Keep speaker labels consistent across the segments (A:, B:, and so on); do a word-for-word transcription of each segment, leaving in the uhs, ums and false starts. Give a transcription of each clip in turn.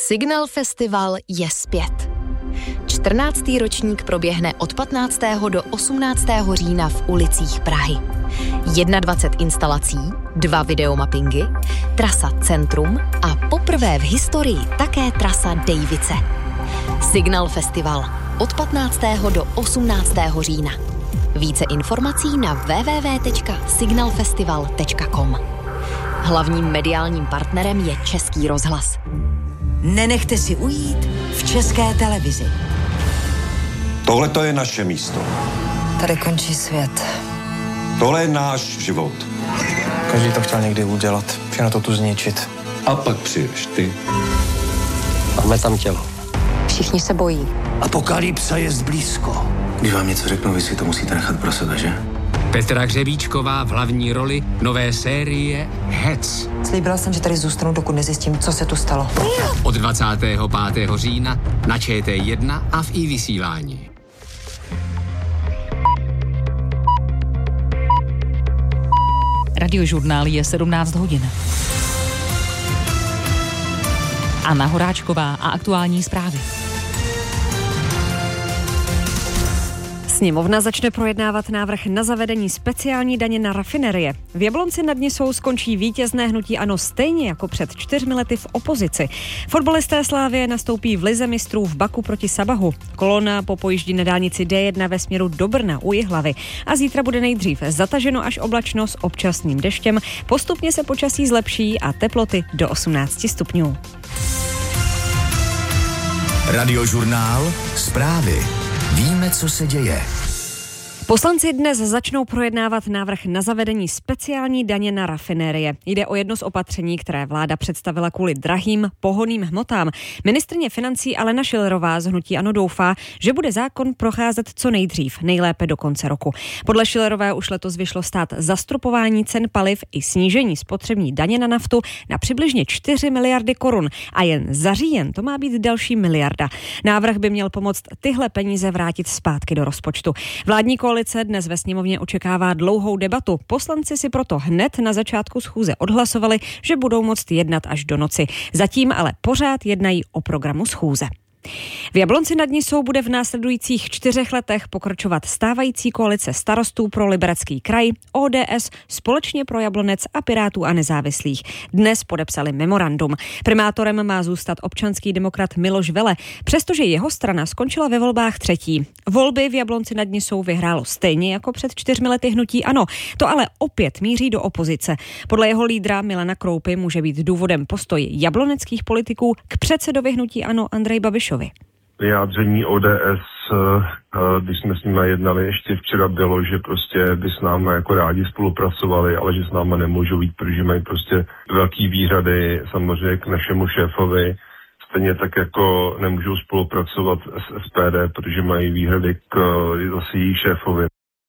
A: Signal Festival je zpět. čtrnáctý ročník proběhne od patnáctého do osmnáctého října v ulicích Prahy. dvacet jedna instalací, dva videomappingy, trasa Centrum a poprvé v historii také trasa Dejvice. Signal Festival od patnáctého do osmnáctého října. Více informací na w w w tečka signal festival tečka com. Hlavním mediálním partnerem je Český rozhlas.
B: Nenechte si ujít v České televizi.
C: Tohle to je naše místo.
B: Tady končí svět.
C: Tohle je náš život.
D: Každý to chtěl někdy udělat, všechno to tu zničit.
C: A pak přijdeš ty.
E: Máme tam tělo.
B: Všichni se bojí.
E: Apokalypsa je zblízko.
F: Když vám něco řeknu, vy si to musíte nechat pro sebe, že?
G: Petra Hřebíčková v hlavní roli nové série Hec.
B: Slíbila jsem, že tady zůstanu, dokud nezjistím, co se tu stalo.
G: Od dvacátého pátého října na Č T jedna a v iVysílání.
H: Radiožurnál je sedmnáct hodin. Anna Horáčková a aktuální zprávy.
I: Sněmovna začne projednávat návrh na zavedení speciální daně na rafinerie. V Jablonci nad Nisou skončí vítězné hnutí ANO stejně jako před čtyřmi lety v opozici. Fotbalisté Slávie nastoupí v lize mistrů v Baku proti Sabahu. Kolona popojíždí na dálnici D jedna ve směru do Brna u Jihlavy. A zítra bude nejdřív zataženo až oblačno s občasným deštěm. Postupně se počasí zlepší a teploty do osmnáct stupňů.
J: Radiožurnál, zprávy. Víme, co se děje.
I: Poslanci dnes začnou projednávat návrh na zavedení speciální daně na rafinérie. Jde o jedno z opatření, které vláda představila kvůli drahým pohonným hmotám. Ministryně financí Alena Schillerová z hnutí ANO doufá, že bude zákon procházet co nejdřív, nejlépe do konce roku. Podle Schillerové už letos vyšlo stát zastropování cen paliv i snížení spotřební daně na naftu na přibližně čtyři miliardy korun a jen za říjen to má být další miliarda. Návrh by měl pomoct tyhle peníze vrátit zpátky do rozpočtu. Vládní koalice dnes ve sněmovně očekává dlouhou debatu. Poslanci si proto hned na začátku schůze odhlasovali, že budou moct jednat až do noci. Zatím ale pořád jednají o programu schůze. V Jablonci nad Nisou bude v následujících čtyřech letech pokračovat stávající koalice starostů pro Liberecký kraj, O D S, Společně pro Jablonec a Pirátů a nezávislých. Dnes podepsali memorandum. Primátorem má zůstat občanský demokrat Miloš Vele, přestože jeho strana skončila ve volbách třetí. Volby v Jablonci nad Nisou vyhrálo stejně jako před čtyřmi lety hnutí ANO. To ale opět míří do opozice. Podle jeho lídra Milana Kroupy může být důvodem postoj jabloneckých politiků k předsedovi hnutí ANO Andreji Babišovi.
K: Vyjádření O D S, když jsme s nimi jednali ještě včera, bylo, že prostě by s námi jako rádi spolupracovali, ale že s námi nemůžou jít, protože mají prostě velký výhrady samozřejmě k našemu šéfovi. Stejně tak jako nemůžou spolupracovat s S P D, protože mají výhrady k zase jejich šéfovi.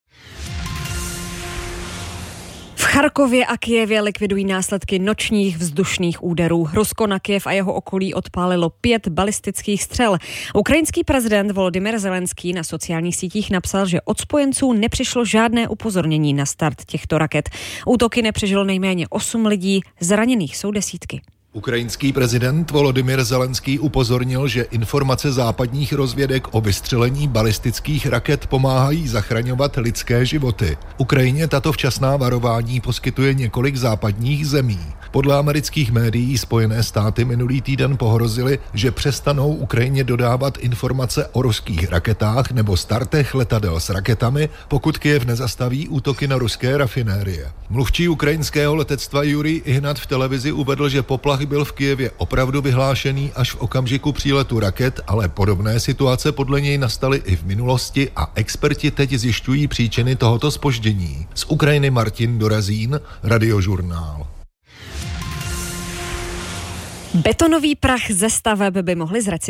I: V Charkově a Kyjevě likvidují následky nočních vzdušných úderů. Rusko na Kyjev a jeho okolí odpálilo pět balistických střel. Ukrajinský prezident Volodymyr Zelenský na sociálních sítích napsal, že od spojenců nepřišlo žádné upozornění na start těchto raket. Útoky nepřežilo nejméně osm lidí, zraněných jsou desítky.
L: Ukrajinský prezident Volodymyr Zelenský upozornil, že informace západních rozvědek o vystřelení balistických raket pomáhají zachraňovat lidské životy. Ukrajině tato včasná varování poskytuje několik západních zemí. Podle amerických médií Spojené státy minulý týden pohrozily, že přestanou Ukrajině dodávat informace o ruských raketách nebo startech letadel s raketami, pokud Kyjev nezastaví útoky na ruské rafinérie. Mluvčí ukrajinského letectva Jurij Ihnat v televizi uvedl, že poplach byl v Kyjevě opravdu vyhlášený až v okamžiku příletu raket, ale podobné situace podle něj nastaly i v minulosti a experti teď zjišťují příčiny tohoto zpoždění. Z Ukrajiny Martin Dorazín, Radiožurnál.
I: Betonový prach ze staveb by mohly zrecyklovat